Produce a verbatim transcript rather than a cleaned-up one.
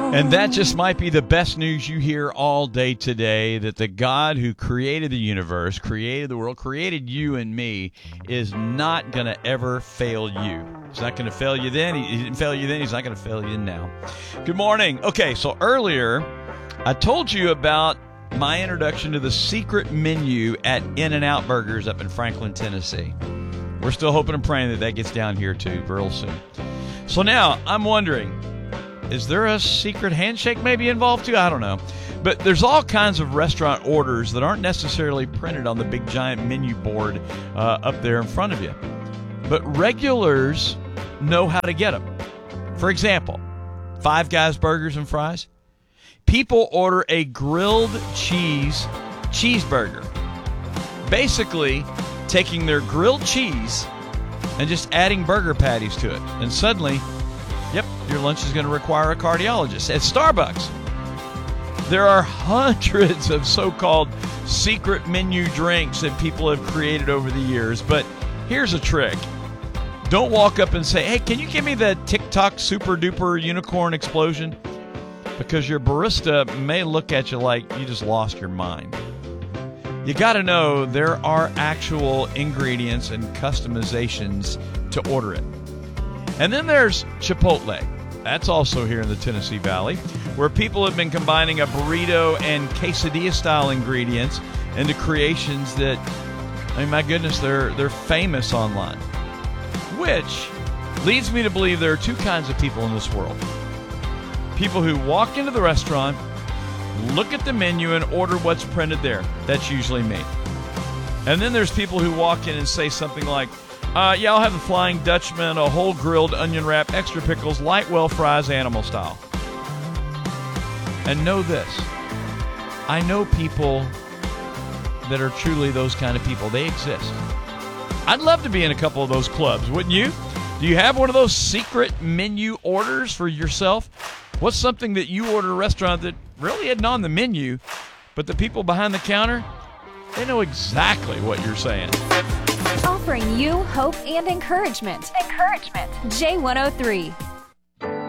And that just might be the best news you hear all day today, that the God who created the universe, created the world, created you and me, is not going to ever fail you. He's not going to fail you then. He, he didn't fail you then. He's not going to fail you now. Good morning. Okay, so earlier I told you about my introduction to the secret menu at In-N-Out Burgers up in Franklin, Tennessee. We're still hoping and praying that that gets down here too real soon. So now I'm wondering, is there a secret handshake maybe involved too? I don't know. But there's all kinds of restaurant orders that aren't necessarily printed on the big giant menu board uh, up there in front of you. But regulars know how to get them. For example, Five Guys Burgers and Fries. People order a grilled cheese cheeseburger. Basically, taking their grilled cheese and just adding burger patties to it. And suddenly, yep, your lunch is going to require a cardiologist. At Starbucks, there are hundreds of so-called secret menu drinks that people have created over the years. But here's a trick. Don't walk up and say, hey, can you give me the TikTok super duper unicorn explosion? Because your barista may look at you like you just lost your mind. You got to know there are actual ingredients and customizations to order it. And then there's Chipotle. That's also here in the Tennessee Valley, where people have been combining a burrito and quesadilla-style ingredients into creations that, I mean, my goodness, they're they're famous online. Which leads me to believe there are two kinds of people in this world. People who walk into the restaurant, look at the menu, and order what's printed there. That's usually me. And then there's people who walk in and say something like, Uh, yeah, I'll have the Flying Dutchman, a whole grilled onion wrap, extra pickles, light well fries, animal style. And know this. I know people that are truly those kind of people. They exist. I'd love to be in a couple of those clubs, wouldn't you? Do you have one of those secret menu orders for yourself? What's something that you order at a restaurant that really isn't on the menu, but the people behind the counter, they know exactly what you're saying? Offering you hope and encouragement. Encouragement. J one oh three.